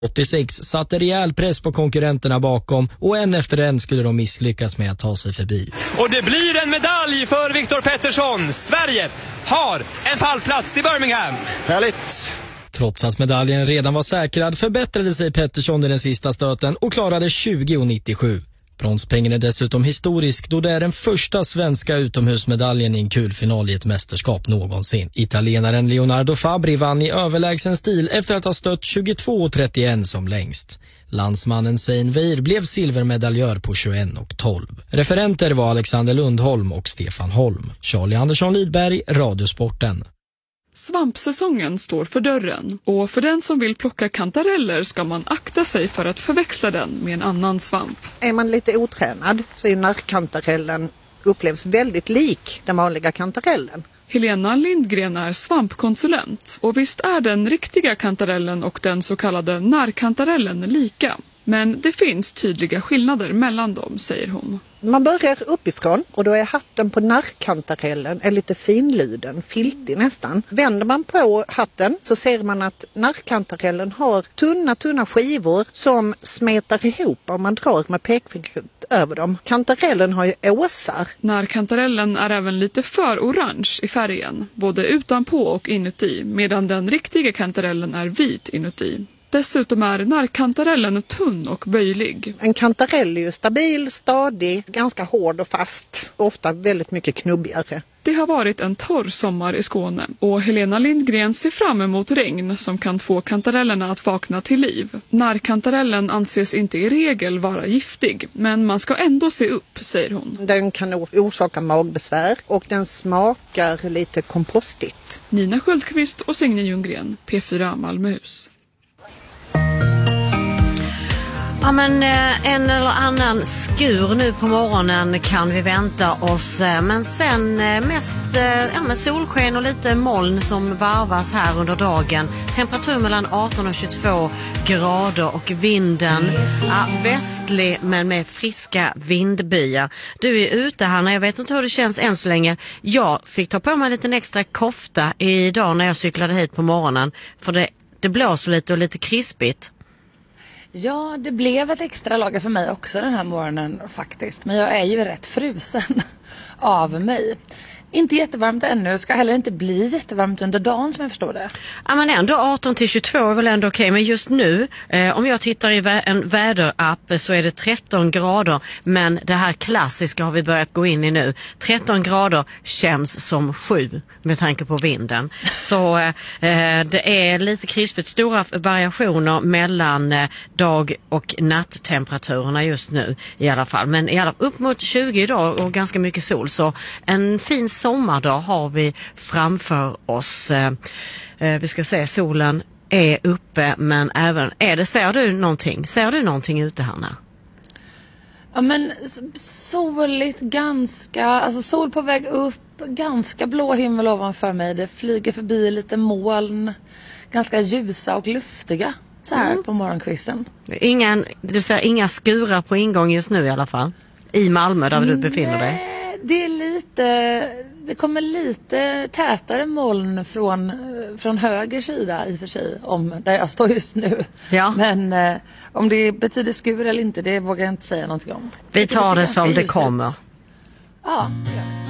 86 satte rejäl press på konkurrenterna bakom och en efter en skulle de misslyckas med att ta sig förbi. Och det blir en medalj för Viktor Pettersson. Sverige har en pallplats i Birmingham. Härligt! Trots att medaljen redan var säkrad förbättrade sig Pettersson i den sista stöten och klarade 20,97. Bronspengen är dessutom historisk då det är den första svenska utomhusmedaljen i en kulfinal i ett mästerskap någonsin. Italienaren Leonardo Fabri vann i överlägsen stil efter att ha stött 22,31 som längst. Landsmannen Sein Weir blev silvermedaljör på 21,12. Referenter var Alexander Lundholm och Stefan Holm. Charlie Andersson Lidberg, Radiosporten. Svampsäsongen står för dörren och för den som vill plocka kantareller ska man akta sig för att förväxla den med en annan svamp. Är man lite otränad så är narkkantarellen upplevs väldigt lik den vanliga kantarellen. Helena Lindgren är svampkonsulent och visst är den riktiga kantarellen och den så kallade narkkantarellen lika. Men det finns tydliga skillnader mellan dem, säger hon. Man börjar uppifrån och då är hatten på narkkantarellen är lite finluden, filtig nästan. Vänder man på hatten så ser man att narkkantarellen har tunna skivor som smetar ihop om man drar med pekfingret över dem. Kantarellen har ju åsar. Narkkantarellen är även lite för orange i färgen, både utanpå och inuti, medan den riktiga kantarellen är vit inuti. Dessutom är narkkantarellen tunn och böjlig. En kantarell är ju stabil, stadig, ganska hård och fast. Ofta väldigt mycket knubbigare. Det har varit en torr sommar i Skåne och Helena Lindgren ser fram emot regn som kan få kantarellerna att vakna till liv. Narkkantarellen anses inte i regel vara giftig, men man ska ändå se upp, säger hon. Den kan orsaka magbesvär och den smakar lite kompostigt. Nina Sköldqvist och Signe Ljunggren, P4 Malmöhus. Ja, men en eller annan skur nu på morgonen kan vi vänta oss. Men sen mest med solsken och lite moln som varvas här under dagen. Temperatur mellan 18 och 22 grader och vinden västlig men med friska vindbyar. Du är ute här när jag vet inte hur det känns än så länge. Jag fick ta på mig en liten extra kofta idag när jag cyklade hit på morgonen. För det blåser lite och lite krispigt. Ja, det blev ett extra lager för mig också den här morgonen faktiskt. Men jag är ju rätt frusen av mig. Inte jättevarmt ännu, ska heller inte bli jättevarmt under dagen som jag förstår det. Ja, men ändå 18-22 är väl ändå okej. Men just nu, om jag tittar i en väderapp så är det 13 grader. Men det här klassiska har vi börjat gå in i nu. 13 grader känns som 7 med tanke på vinden. Så det är lite krispigt, stora variationer mellan dag- och natttemperaturerna just nu i alla fall. Men upp mot 20 idag och ganska mycket sol, så en fin sommardag har vi framför oss. Vi ska se, solen är uppe, men även ser du någonting ute, Hanna? Ja, men soligt, alltså sol på väg upp, ganska blå himmel ovanför mig. Det flyger förbi lite moln, ganska ljusa och luftiga så här på morgonkvisten. Inga skurar på ingång just nu i alla fall i Malmö där du befinner dig. Det kommer lite tätare moln från höger sida i och för sig om där jag står just nu. Ja. Men om det betyder skur eller inte, det vågar jag inte säga någonting om. Vi tar det som det kommer. Ja.